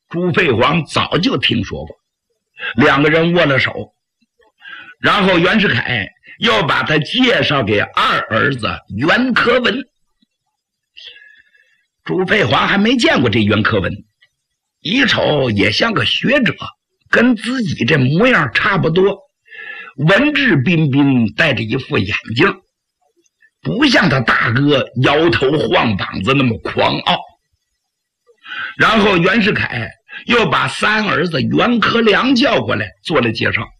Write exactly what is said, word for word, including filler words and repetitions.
朱飞黄早就听说过。两个人握了手，然后袁世凯又把他介绍给二儿子袁科文。朱飞黄还没见过这袁科文，一瞅也像个学者，跟自己这模样差不多，文质彬彬，戴着一副眼镜，不像他大哥摇头晃膀子那么狂傲。然后袁世凯又把三儿子袁科良叫过来做了介绍。